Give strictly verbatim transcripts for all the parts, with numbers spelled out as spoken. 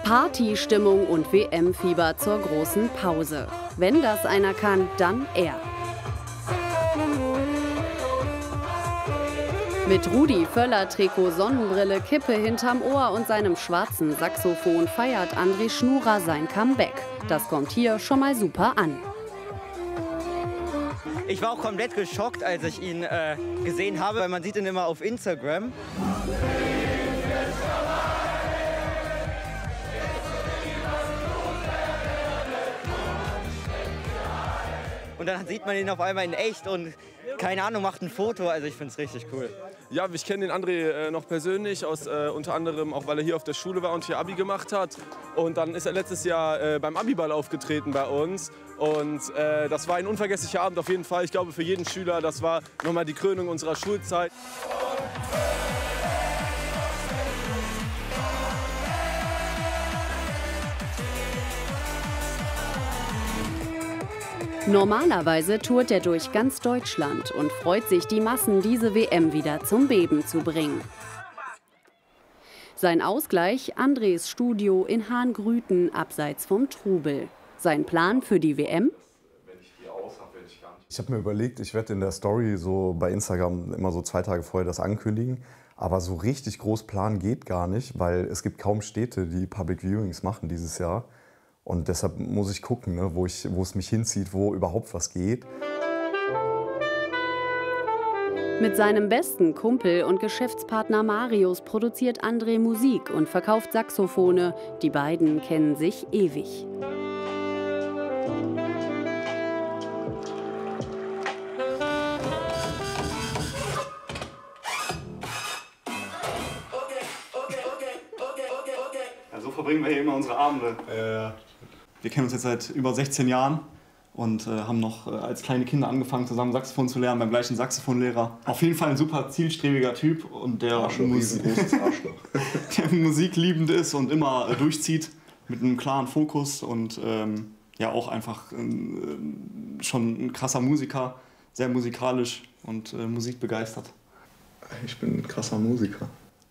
Partystimmung und W M-Fieber zur großen Pause. Wenn das einer kann, dann er. Mit Rudi Völler Trikot, Sonnenbrille, Kippe hinterm Ohr und seinem schwarzen Saxophon feiert André Schnurer sein Comeback. Das kommt hier schon mal super an. Ich war auch komplett geschockt, als ich ihn äh, gesehen habe, weil man sieht ihn immer auf Instagram. Und dann sieht man ihn auf einmal in echt und, keine Ahnung, macht ein Foto. Also ich finde es richtig cool. Ja, ich kenne den André äh, noch persönlich, aus, äh, unter anderem auch, weil er hier auf der Schule war und hier Abi gemacht hat. Und dann ist er letztes Jahr äh, beim Abiball aufgetreten bei uns. Und äh, das war ein unvergesslicher Abend auf jeden Fall. Ich glaube, für jeden Schüler, das war nochmal die Krönung unserer Schulzeit. Normalerweise tourt er durch ganz Deutschland und freut sich, die Massen diese W M wieder zum Beben zu bringen. Sein Ausgleich, Andres Studio in Hahngrüten, abseits vom Trubel. Sein Plan für die W M? Ich habe mir überlegt, ich werde in der Story so bei Instagram immer so zwei Tage vorher das ankündigen. Aber so richtig groß planen geht gar nicht, weil es gibt kaum Städte, die Public Viewings machen dieses Jahr. Und deshalb muss ich gucken, ne, wo, ich, wo es mich hinzieht, wo überhaupt was geht. Mit seinem besten Kumpel und Geschäftspartner Marius produziert André Musik und verkauft Saxophone. Die beiden kennen sich ewig. Ja, so verbringen wir hier immer unsere Abende. Äh, Wir kennen uns jetzt seit über sechzehn Jahren und äh, haben noch äh, als kleine Kinder angefangen, zusammen Saxophon zu lernen, beim gleichen Saxophonlehrer. Auf jeden Fall ein super zielstrebiger Typ und der, Arschloch, Mus der musikliebend ist und immer äh, durchzieht mit einem klaren Fokus und ähm, ja auch einfach äh, schon ein krasser Musiker, sehr musikalisch und äh, musikbegeistert. Ich bin ein krasser Musiker.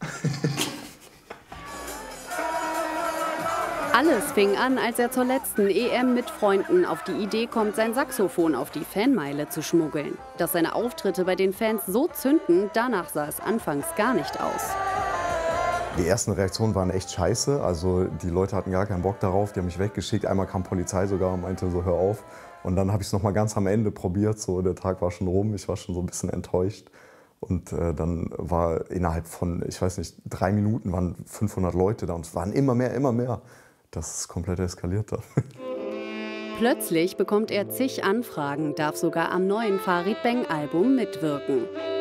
Alles fing an, als er zur letzten E M mit Freunden auf die Idee kommt, sein Saxophon auf die Fanmeile zu schmuggeln. Dass seine Auftritte bei den Fans so zünden, danach sah es anfangs gar nicht aus. Die ersten Reaktionen waren echt scheiße. Also die Leute hatten gar keinen Bock darauf, die haben mich weggeschickt. Einmal kam Polizei sogar und meinte so, hör auf. Und dann habe ich es noch mal ganz am Ende probiert. So, der Tag war schon rum, ich war schon so ein bisschen enttäuscht. Und äh, dann war innerhalb von, ich weiß nicht, drei Minuten waren fünfhundert Leute da und es waren immer mehr, immer mehr. Das ist komplett eskaliert dann. Plötzlich bekommt er zig Anfragen, darf sogar am neuen Farid Bang-Album mitwirken.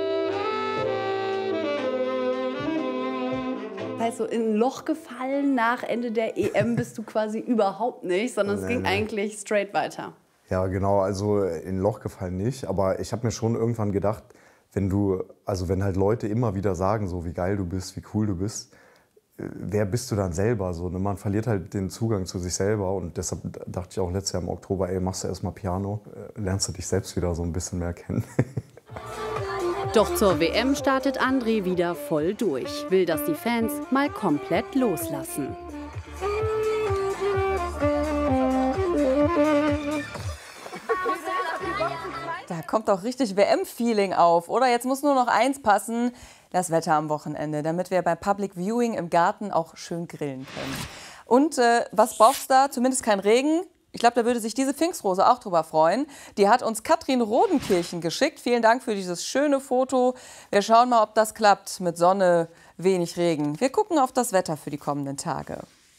Also in ein Loch gefallen nach Ende der E M bist du quasi überhaupt nicht, sondern es Nee, ging nee. eigentlich straight weiter. Ja, genau, also in ein Loch gefallen nicht. Aber ich habe mir schon irgendwann gedacht, wenn du, also wenn halt Leute immer wieder sagen, so wie geil du bist, wie cool du bist, wer bist du dann selber? So, ne? Man verliert halt den Zugang zu sich selber und deshalb dachte ich auch letztes Jahr im Oktober, ey, machst du erstmal Piano, lernst du dich selbst wieder so ein bisschen mehr kennen. Doch zur W M startet André wieder voll durch, will, dass die Fans mal komplett loslassen. Da kommt doch richtig W M-Feeling auf, oder? Jetzt muss nur noch eins passen, das Wetter am Wochenende, damit wir bei Public Viewing im Garten auch schön grillen können. Und äh, was braucht's da? Zumindest kein Regen. Ich glaube, da würde sich diese Pfingstrose auch drüber freuen. Die hat uns Katrin Rodenkirchen geschickt. Vielen Dank für dieses schöne Foto. Wir schauen mal, ob das klappt mit Sonne, wenig Regen. Wir gucken auf das Wetter für die kommenden Tage.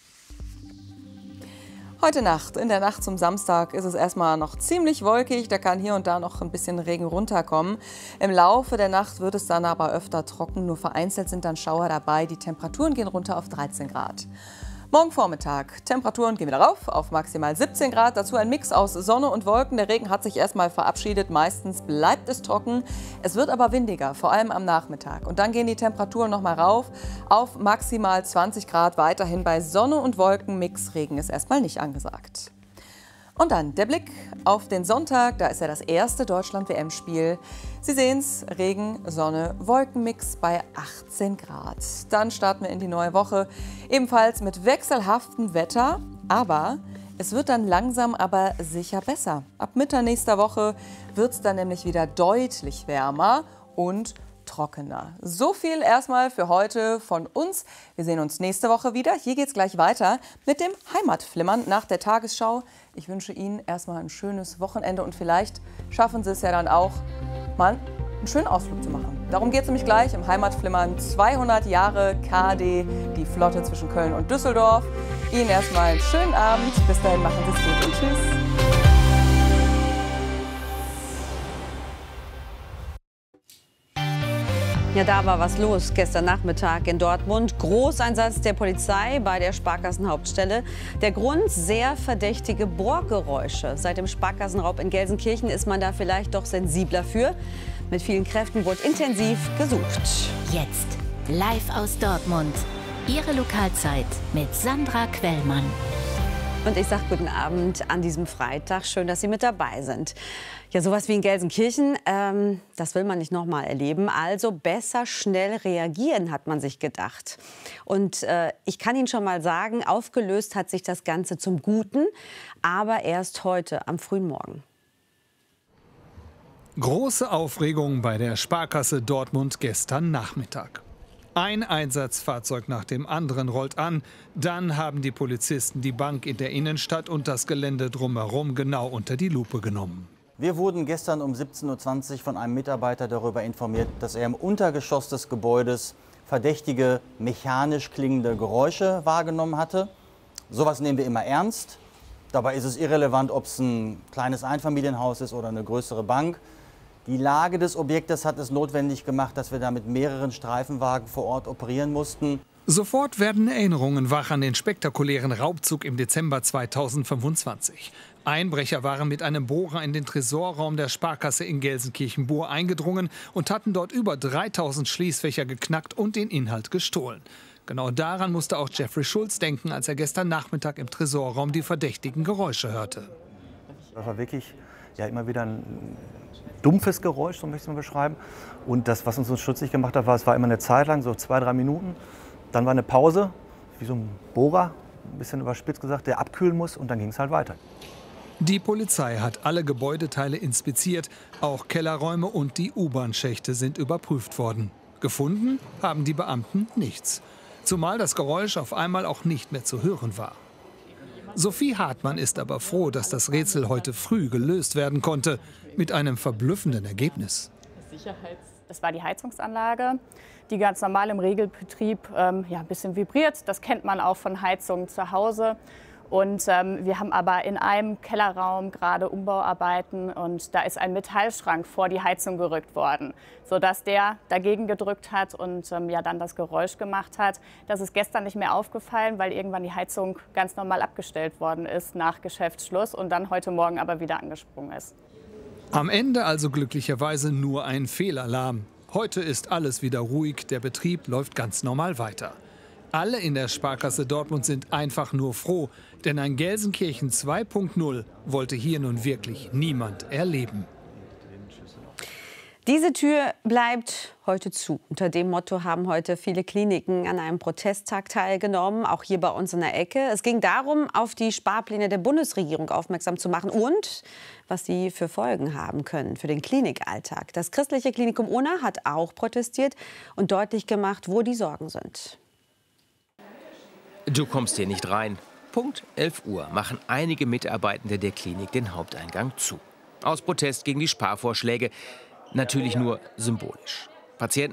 Heute Nacht, in der Nacht zum Samstag, ist es erstmal noch ziemlich wolkig. Da kann hier und da noch ein bisschen Regen runterkommen. Im Laufe der Nacht wird es dann aber öfter trocken. Nur vereinzelt sind dann Schauer dabei. Die Temperaturen gehen runter auf dreizehn Grad. Morgen Vormittag, Temperaturen gehen wieder rauf auf maximal siebzehn Grad. Dazu ein Mix aus Sonne und Wolken. Der Regen hat sich erstmal verabschiedet. Meistens bleibt es trocken. Es wird aber windiger, vor allem am Nachmittag. Und dann gehen die Temperaturen noch mal rauf auf maximal zwanzig Grad. Weiterhin bei Sonne und Wolken. Mix Regen ist erstmal nicht angesagt. Und dann der Blick auf den Sonntag, da ist ja das erste Deutschland-W M-Spiel. Sie sehen es, Regen, Sonne, Wolkenmix bei achtzehn Grad. Dann starten wir in die neue Woche, ebenfalls mit wechselhaftem Wetter, aber es wird dann langsam aber sicher besser. Ab Mitte nächster Woche wird es dann nämlich wieder deutlich wärmer und trockener. So viel erstmal für heute von uns. Wir sehen uns nächste Woche wieder. Hier geht es gleich weiter mit dem Heimatflimmern nach der Tagesschau. Ich wünsche Ihnen erstmal ein schönes Wochenende und vielleicht schaffen Sie es ja dann auch, mal einen schönen Ausflug zu machen. Darum geht es nämlich gleich im Heimatflimmern. zweihundert Jahre K D, die Flotte zwischen Köln und Düsseldorf. Ihnen erstmal einen schönen Abend. Bis dahin, machen Sie es gut und tschüss. Ja, da war was los gestern Nachmittag in Dortmund. Großeinsatz der Polizei bei der Sparkassenhauptstelle. Der Grund: sehr verdächtige Bohrgeräusche. Seit dem Sparkassenraub in Gelsenkirchen ist man da vielleicht doch sensibler für. Mit vielen Kräften wurde intensiv gesucht. Jetzt live aus Dortmund. Ihre Lokalzeit mit Sandra Quellmann. Und ich sage guten Abend an diesem Freitag. Schön, dass Sie mit dabei sind. Ja, sowas wie in Gelsenkirchen, ähm, das will man nicht noch mal erleben. Also besser schnell reagieren, hat man sich gedacht. Und äh, ich kann Ihnen schon mal sagen, aufgelöst hat sich das Ganze zum Guten, aber erst heute am frühen Morgen. Große Aufregung bei der Sparkasse Dortmund gestern Nachmittag. Ein Einsatzfahrzeug nach dem anderen rollt an. Dann haben die Polizisten die Bank in der Innenstadt und das Gelände drumherum genau unter die Lupe genommen. Wir wurden gestern um siebzehn Uhr zwanzig von einem Mitarbeiter darüber informiert, dass er im Untergeschoss des Gebäudes verdächtige, mechanisch klingende Geräusche wahrgenommen hatte. Sowas nehmen wir immer ernst. Dabei ist es irrelevant, ob es ein kleines Einfamilienhaus ist oder eine größere Bank. Die Lage des Objektes hat es notwendig gemacht, dass wir da mit mehreren Streifenwagen vor Ort operieren mussten. Sofort werden Erinnerungen wach an den spektakulären Raubzug im Dezember zweitausendfünfundzwanzig. Einbrecher waren mit einem Bohrer in den Tresorraum der Sparkasse in Gelsenkirchen-Buhr eingedrungen und hatten dort über dreitausend Schließfächer geknackt und den Inhalt gestohlen. Genau daran musste auch Jeffrey Schulz denken, als er gestern Nachmittag im Tresorraum die verdächtigen Geräusche hörte. Das war wirklich ja, immer wieder ein dumpfes Geräusch, so möchte ich es mal beschreiben. Und das, was uns so stutzig gemacht hat, war, es war immer eine Zeit lang, so zwei, drei Minuten. Dann war eine Pause, wie so ein Bohrer, ein bisschen überspitzt gesagt, der abkühlen muss, und dann ging es halt weiter. Die Polizei hat alle Gebäudeteile inspiziert, auch Kellerräume und die U-Bahn-Schächte sind überprüft worden. Gefunden haben die Beamten nichts, zumal das Geräusch auf einmal auch nicht mehr zu hören war. Sophie Hartmann ist aber froh, dass das Rätsel heute früh gelöst werden konnte, mit einem verblüffenden Ergebnis. Das war die Heizungsanlage, die ganz normal im Regelbetrieb ähm, ja, ein bisschen vibriert. Das kennt man auch von Heizungen zu Hause. Und ähm, wir haben aber in einem Kellerraum gerade Umbauarbeiten und da ist ein Metallschrank vor die Heizung gerückt worden, sodass der dagegen gedrückt hat und ähm, ja, dann das Geräusch gemacht hat. Das ist gestern nicht mehr aufgefallen, weil irgendwann die Heizung ganz normal abgestellt worden ist nach Geschäftsschluss und dann heute Morgen aber wieder angesprungen ist. Am Ende also glücklicherweise nur ein Fehlalarm. Heute ist alles wieder ruhig, der Betrieb läuft ganz normal weiter. Alle in der Sparkasse Dortmund sind einfach nur froh, denn ein Gelsenkirchen zwei Punkt null wollte hier nun wirklich niemand erleben. Diese Tür bleibt heute zu. Unter dem Motto haben heute viele Kliniken an einem Protesttag teilgenommen, auch hier bei uns in der Ecke. Es ging darum, auf die Sparpläne der Bundesregierung aufmerksam zu machen und was sie für Folgen haben können für den Klinikalltag. Das christliche Klinikum Unna hat auch protestiert und deutlich gemacht, wo die Sorgen sind. Du kommst hier nicht rein. Punkt elf Uhr machen einige Mitarbeitende der Klinik den Haupteingang zu. Aus Protest gegen die Sparvorschläge. Natürlich nur symbolisch. Patienten